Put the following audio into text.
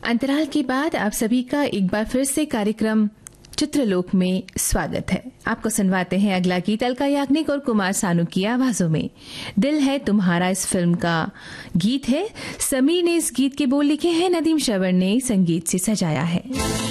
अंतराल के बाद आप सभी का एक बार फिर से कार्यक्रम चित्रलोक में स्वागत है। आपको सुनवाते हैं अगला गीत अलका याग्निक और कुमार सानू की आवाजों में। दिल है तुम्हारा इस फिल्म का गीत है। समीर ने इस गीत के बोल लिखे हैं, नदीम श्रवण ने संगीत से सजाया है।